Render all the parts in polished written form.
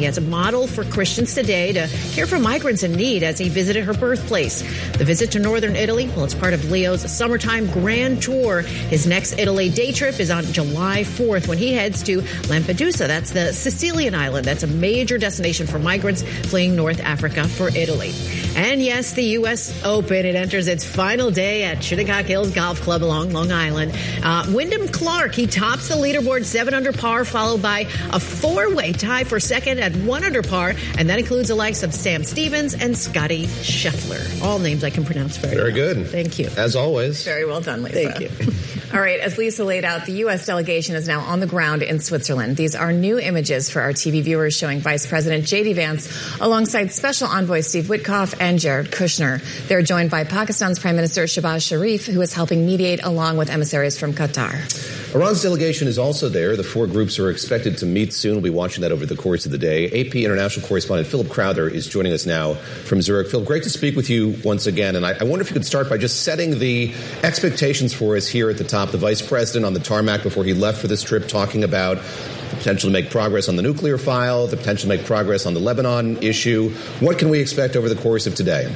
as a model for Christians today to care for migrants in need as he visited her birthplace. The visit to northern Italy, well, it's part of Leo's summertime grand tour. His next Italy day trip is on July 4th when he heads to Lampedusa. That's the Sicilian island. That's a major destination for migrants fleeing North Africa for Italy. And yes, the U.S. Open, it enters its final day at Shinnecock Hills Golf Club along Long Island. Wyndham Clark, he tops the leaderboard 7 under par, followed by a 4-way tie for second at 1 under par. And that includes the likes of Sam Stevens and Scotty Scheffler. All names I can pronounce very well. Good. Thank you. As always. Very well done, Lisa. Thank you. All right, as Lisa laid out, the U.S. delegation is now on the ground in Switzerland. These are new images for our TV viewers showing Vice President J.D. Vance alongside Special Envoy Steve Witkoff and Jared Kushner. They're joined by Pakistan's Prime Minister Shehbaz Sharif, who is helping mediate along with emissaries from Qatar. Iran's delegation is also there. The 4 groups are expected to meet soon. We'll be watching that over the course of the day. AP international correspondent Philip Crowther is joining us now from Zurich. Phil, great to speak with you once again. And I wonder if you could start by just setting the expectations for us here at the top. The Vice President on the tarmac before he left for this trip talking about the potential to make progress on the nuclear file, the potential to make progress on the Lebanon issue. What can we expect over the course of today?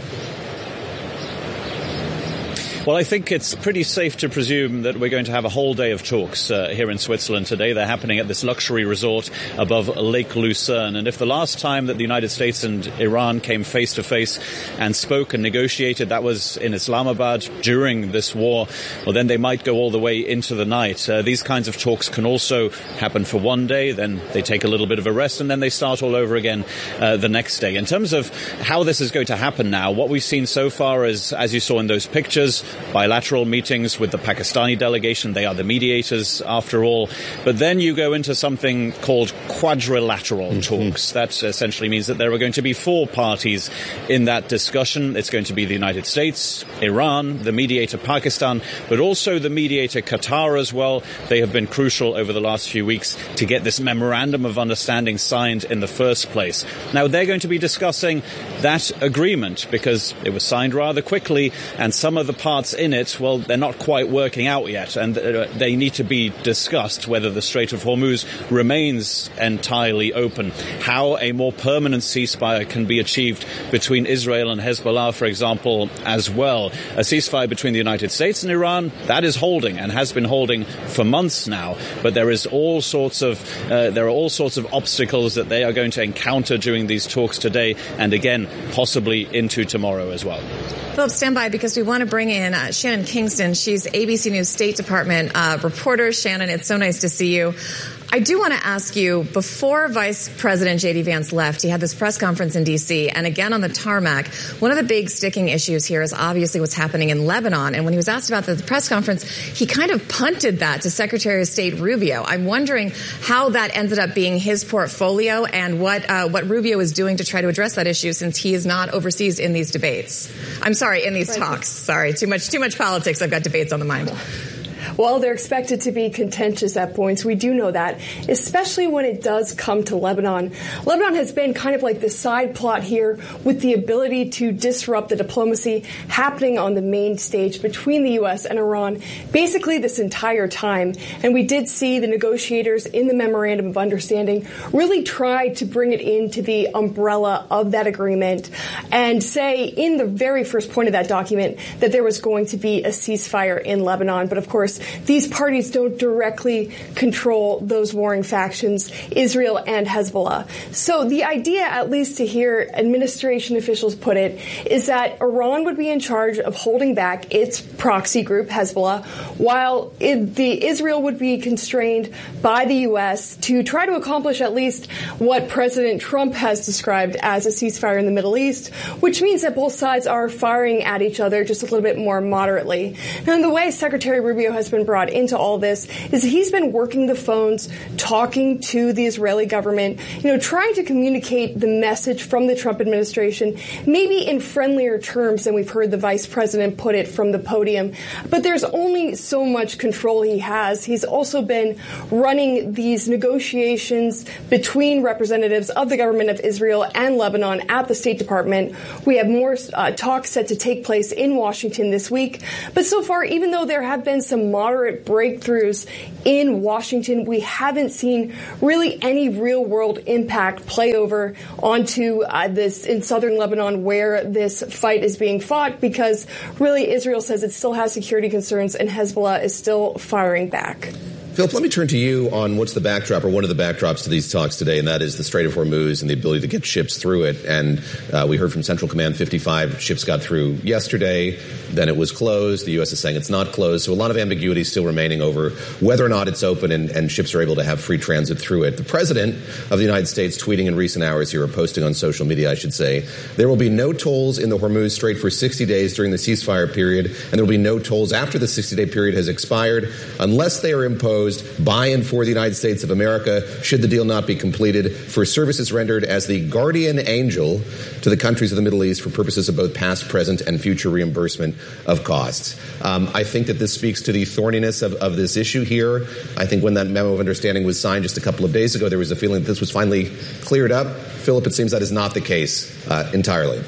Well, I think it's pretty safe to presume that we're going to have a whole day of talks here in Switzerland today. They're happening at this luxury resort above Lake Lucerne. And if the last time that the United States and Iran came face to face and spoke and negotiated, that was in Islamabad during this war, well, then they might go all the way into the night. These kinds of talks can also happen for one day, then they take a little bit of a rest, and then they start all over again the next day. In terms of how this is going to happen now, what we've seen so far is, as you saw in those pictures, bilateral meetings with the Pakistani delegation. They are the mediators, after all. But then you go into something called quadrilateral talks. That essentially means that there are going to be 4 parties in that discussion. It's going to be the United States, Iran, the mediator Pakistan, but also the mediator Qatar as well. They have been crucial over the last few weeks to get this memorandum of understanding signed in the first place. Now, they're going to be discussing that agreement because it was signed rather quickly, and some of the parts in it, well, they're not quite working out yet, and they need to be discussed, whether the Strait of Hormuz remains entirely open, how a more permanent ceasefire can be achieved between Israel and Hezbollah, for example, as well. A ceasefire between the United States and Iran, that is holding and has been holding for months now, but there are all sorts of obstacles that they are going to encounter during these talks today, and again, possibly into tomorrow as well. Philip, stand by because we want to bring in Shannon Kingston. She's ABC News State Department reporter. Shannon, it's so nice to see you. I do want to ask you, before Vice President J.D. Vance left, he had this press conference in D.C. and again on the tarmac. One of the big sticking issues here is obviously what's happening in Lebanon. And when he was asked about the press conference, he kind of punted that to Secretary of State Rubio. I'm wondering how that ended up being his portfolio and what Rubio is doing to try to address that issue, since he is not overseas in these debates. I'm sorry, in these talks. Sorry, too much politics. I've got debates on the mind. Well, they're expected to be contentious at points. We do know that, especially when it does come to Lebanon. Lebanon has been kind of like the side plot here, with the ability to disrupt the diplomacy happening on the main stage between the U.S. and Iran basically this entire time. And we did see the negotiators in the Memorandum of Understanding really try to bring it into the umbrella of that agreement and say in the very first point of that document that there was going to be a ceasefire in Lebanon. But of course, these parties don't directly control those warring factions, Israel and Hezbollah. So the idea, at least to hear administration officials put it, is that Iran would be in charge of holding back its proxy group, Hezbollah, while Israel would be constrained by the U.S. to try to accomplish at least what President Trump has described as a ceasefire in the Middle East, which means that both sides are firing at each other just a little bit more moderately. Now, the way Secretary Rubio has been brought into all this is he's been working the phones, talking to the Israeli government, trying to communicate the message from the Trump administration, maybe in friendlier terms than we've heard the vice president put it from the podium. But there's only so much control he has. He's also been running these negotiations between representatives of the government of Israel and Lebanon at the State Department. We have more talks set to take place in Washington this week. But so far, even though there have been some moderate breakthroughs in Washington. We haven't seen really any real-world impact play over onto this in southern Lebanon where this fight is being fought, because really Israel says it still has security concerns and Hezbollah is still firing back. Philip, let me turn to you on what's the backdrop, or one of the backdrops to these talks today, and that is the Strait of Hormuz and the ability to get ships through it. And we heard from Central Command 55 ships got through yesterday, then it was closed. The U.S. is saying it's not closed. So a lot of ambiguity still remaining over whether or not it's open and ships are able to have free transit through it. The President of the United States tweeting in recent hours here, or posting on social media, I should say, there will be no tolls in the Hormuz Strait for 60 days during the ceasefire period, and there will be no tolls after the 60-day period has expired unless they are imposed by and for the United States of America, should the deal not be completed, for services rendered as the guardian angel to the countries of the Middle East for purposes of both past, present, and future reimbursement of costs. I think that this speaks to the thorniness of this issue here. I think when that memo of understanding was signed just a couple of days ago, there was a feeling that this was finally cleared up. Philip, it seems that is not the case entirely.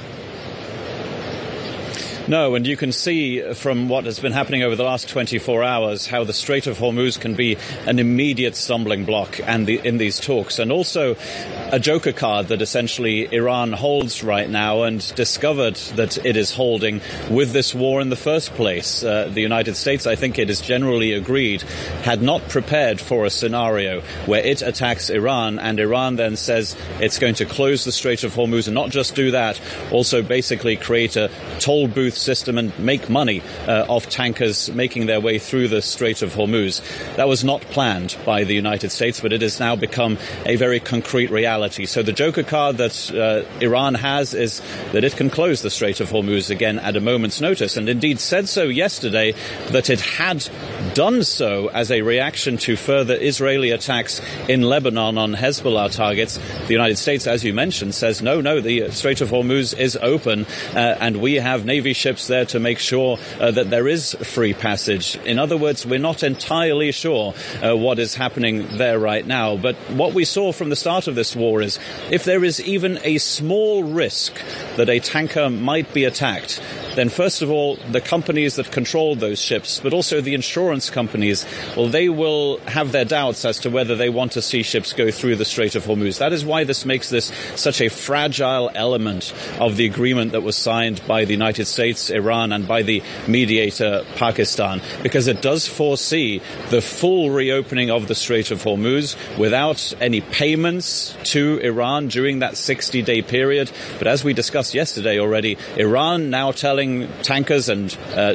No, and you can see from what has been happening over the last 24 hours how the Strait of Hormuz can be an immediate stumbling block in these talks, and also a joker card that essentially Iran holds right now and discovered that it is holding with this war in the first place. The United States, I think it is generally agreed, had not prepared for a scenario where it attacks Iran and Iran then says it's going to close the Strait of Hormuz, and not just do that, also basically create a toll booth system and make money off tankers making their way through the Strait of Hormuz. That was not planned by the United States, but it has now become a very concrete reality. So the joker card that Iran has is that it can close the Strait of Hormuz again at a moment's notice, and indeed said so yesterday that it had done so as a reaction to further Israeli attacks in Lebanon on Hezbollah targets. The United States, as you mentioned, says no, the Strait of Hormuz is open and we have Navy ships there to make sure that there is free passage. In other words, we're not entirely sure what is happening there right now. But what we saw from the start of this war is if there is even a small risk that a tanker might be attacked, then first of all, the companies that control those ships, but also the insurance companies, well, they will have their doubts as to whether they want to see ships go through the Strait of Hormuz. That is why this makes this such a fragile element of the agreement that was signed by the United States, Iran, and by the mediator, Pakistan, because it does foresee the full reopening of the Strait of Hormuz without any payments to Iran during that 60-day period. But as we discussed yesterday already, Iran now telling tankers and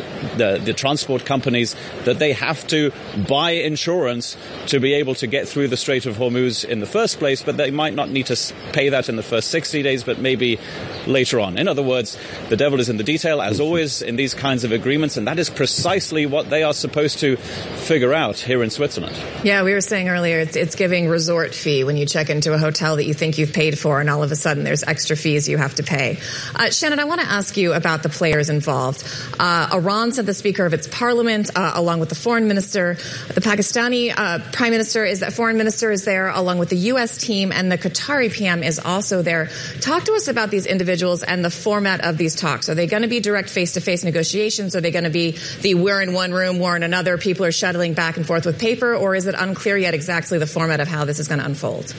the transport companies that they have to buy insurance to be able to get through the Strait of Hormuz in the first place, but they might not need to pay that in the first 60 days, but maybe later on. In other words, the devil is in the detail, as always, in these kinds of agreements, and that is precisely what they are supposed to figure out here in Switzerland. Yeah, we were saying earlier, it's giving resort fee when you check into a hotel that you think you've paid for, and all of a sudden there's extra fees you have to pay. Shannon, I want to ask you about the players involved. Iran sent the Speaker of its parliament along with the foreign minister. The Pakistani foreign minister is there along with the U.S. team, and the Qatari PM is also there. Talk to us about these individuals and the format of these talks. Are they going to be direct face-to-face negotiations? Are they going to be the we're in one room, we're in another, people are shuttling back and forth with paper, or is it unclear yet exactly the format of how this is going to unfold?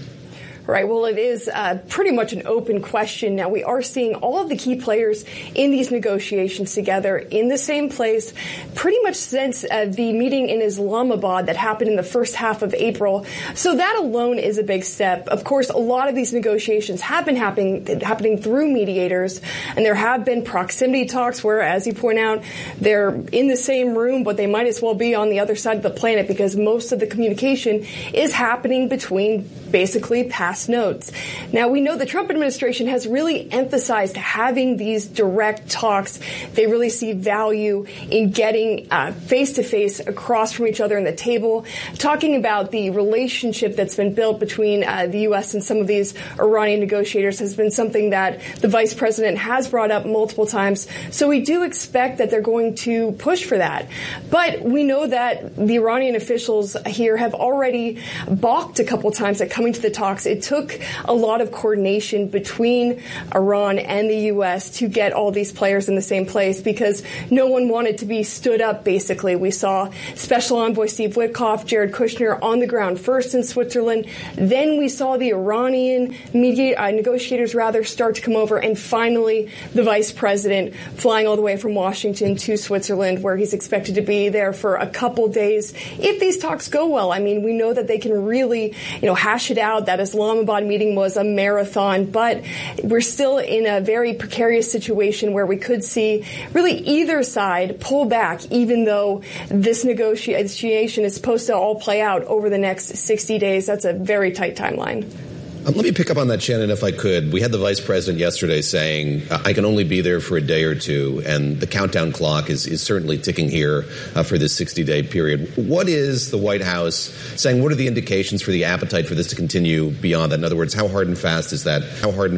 Right. Well, it is pretty much an open question. Now, we are seeing all of the key players in these negotiations together in the same place pretty much since the meeting in Islamabad that happened in the first half of April. So that alone is a big step. Of course, a lot of these negotiations have been happening through mediators, and there have been proximity talks where, as you point out, they're in the same room, but they might as well be on the other side of the planet because most of the communication is happening between basically past notes. Now, we know the Trump administration has really emphasized having these direct talks. They really see value in getting face-to-face across from each other in the table, talking about the relationship that's been built between the U.S. and some of these Iranian negotiators has been something that the vice president has brought up multiple times. So we do expect that they're going to push for that. But we know that the Iranian officials here have already balked a couple times at coming to the talks. It took a lot of coordination between Iran and the U.S. to get all these players in the same place because no one wanted to be stood up, basically. We saw Special Envoy Steve Witkoff, Jared Kushner on the ground first in Switzerland. Then we saw the Iranian negotiators start to come over, and finally the vice president flying all the way from Washington to Switzerland, where he's expected to be there for a couple days. If these talks go well, I mean, we know that they can really, hash it out. That Islamabad meeting was a marathon, but we're still in a very precarious situation where we could see really either side pull back, even though this negotiation is supposed to all play out over the next 60 days. That's a very tight timeline. Let me pick up on that, Shannon, if I could. We had the vice president yesterday saying, I can only be there for a day or two, and the countdown clock is certainly ticking here for this 60-day period. What is the White House saying? What are the indications for the appetite for this to continue beyond that? In other words, how hard and fast is that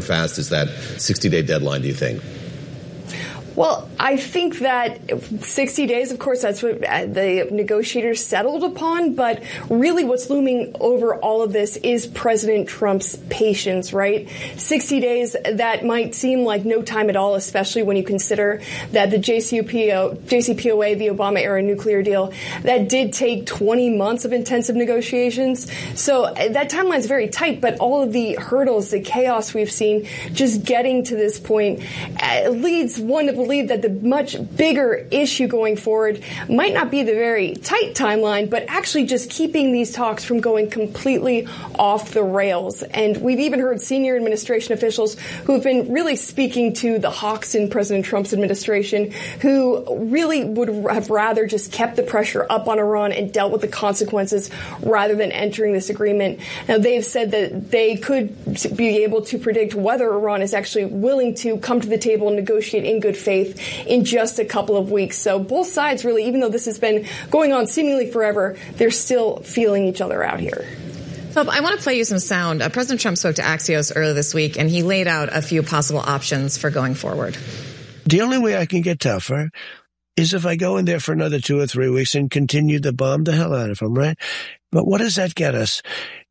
60-day deadline, do you think? Well, I think that 60 days, of course, that's what the negotiators settled upon. But really what's looming over all of this is President Trump's patience, right? 60 days, that might seem like no time at all, especially when you consider that the JCPOA, the Obama-era nuclear deal, that did take 20 months of intensive negotiations. So that timeline is very tight, but all of the hurdles, the chaos we've seen just getting to this point leads one to believe that the much bigger issue going forward might not be the very tight timeline, but actually just keeping these talks from going completely off the rails. And we've even heard senior administration officials who have been really speaking to the hawks in President Trump's administration, who really would have rather just kept the pressure up on Iran and dealt with the consequences rather than entering this agreement. Now, they've said that they could be able to predict whether Iran is actually willing to come to the table and negotiate in good faith in just a couple of weeks. So both sides really, even though this has been going on seemingly forever, they're still feeling each other out here. Philip, I want to play you some sound. President Trump spoke to Axios earlier this week, and he laid out a few possible options for going forward. The only way I can get tougher is if I go in there for another 2 or 3 weeks and continue to bomb the hell out of them, right? But what does that get us?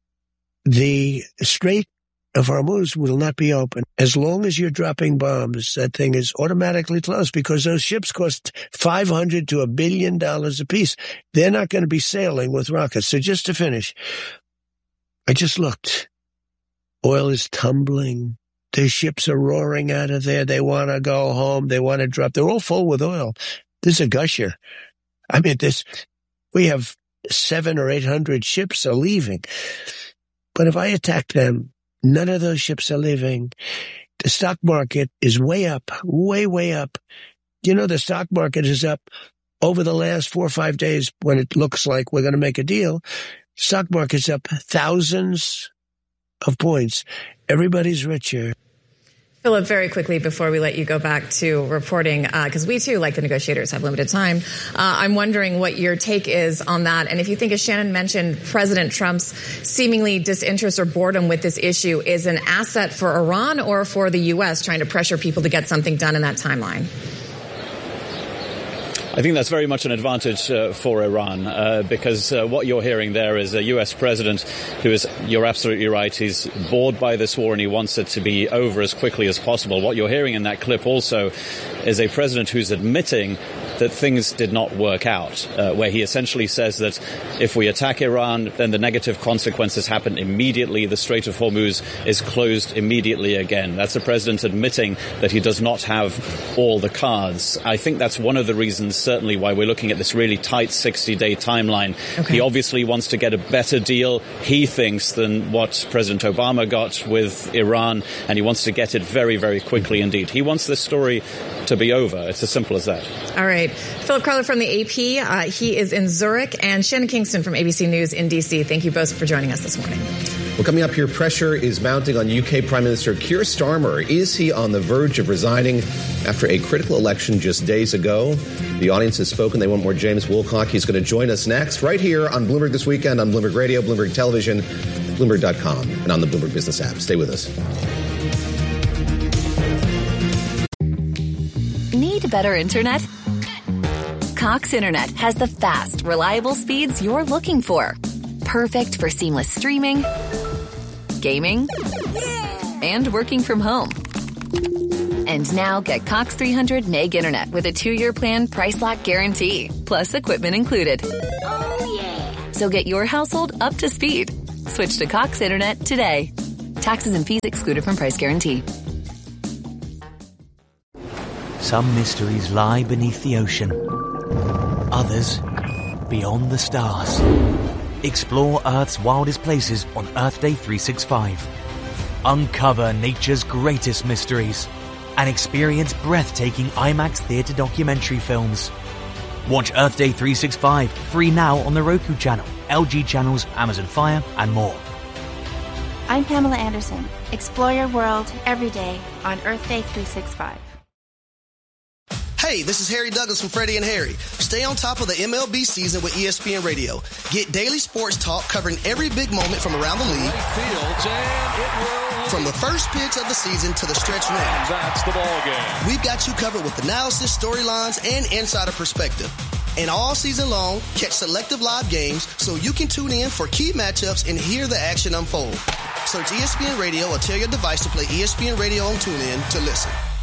The Strait of Hormuz will not be open. As long as you're dropping bombs, that thing is automatically closed because those ships cost $500 to $1 billion apiece. They're not going to be sailing with rockets. So just to finish, I just looked. Oil is tumbling. The ships are roaring out of there. They want to go home. They want to drop. They're all full with oil. This is a gusher. I mean, we have 700 or 800 ships are leaving. But if I attack them, none of those ships are leaving. The stock market is way up, way up. You know, the stock market is up over the last 4 or 5 days when it looks like we're going to make a deal. Stock market's up thousands of points. Everybody's richer. Philip, very quickly before we let you go back to reporting, because we too, like the negotiators, have limited time, I'm wondering what your take is on that. And if you think, as Shannon mentioned, President Trump's seemingly disinterest or boredom with this issue is an asset for Iran or for the U.S. trying to pressure people to get something done in that timeline? I think that's very much an advantage for Iran because what you're hearing there is a U.S. president who is, you're absolutely right, he's bored by this war and he wants it to be over as quickly as possible. What you're hearing in that clip also is a president who's admitting that things did not work out, where he essentially says that if we attack Iran, then the negative consequences happen immediately. The Strait of Hormuz is closed immediately again. That's the president admitting that he does not have all the cards. I think that's one of the reasons, certainly, why we're looking at this really tight 60-day timeline. Okay. He obviously wants to get a better deal, he thinks, than what President Obama got with Iran, and he wants to get it very, very quickly indeed. He wants this story to be over. It's as simple as that. All right. Philip Carler from the AP. He is in Zurich, and Shannon Kingston from ABC News in D.C. Thank you both for joining us this morning. Well, coming up here, pressure is mounting on UK Prime Minister Keir Starmer. Is he on the verge of resigning after a critical election just days ago? The audience has spoken. They want more James Woolcock. He's going to join us next, right here on Bloomberg This Weekend, on Bloomberg Radio, Bloomberg Television, Bloomberg.com, and on the Bloomberg Business app. Stay with us. Need better internet? Cox Internet has the fast, reliable speeds you're looking for. Perfect for seamless streaming, gaming, and working from home. And now get Cox 300 meg internet with a 2-year plan price lock guarantee, plus equipment included. Oh, yeah. So get your household up to speed. Switch to Cox internet today. Taxes and fees excluded from price guarantee. Some mysteries lie beneath the ocean. Others beyond the stars. Explore Earth's wildest places on Earth Day 365. Uncover nature's greatest mysteries and experience breathtaking IMAX theater documentary films. Watch Earth Day 365 free now on the Roku channel, LG channels, Amazon Fire, and more. I'm Pamela Anderson. Explore your world every day on Earth Day 365. Hey, this is Harry Douglas from Freddie and Harry. Stay on top of the MLB season with ESPN Radio. Get daily sports talk covering every big moment from around the league. From the first pitch of the season to the stretch run. That's the ball game. We've got you covered with analysis, storylines, and insider perspective. And all season long, catch selective live games so you can tune in for key matchups and hear the action unfold. Search ESPN Radio or tell your device to play ESPN Radio on TuneIn to listen.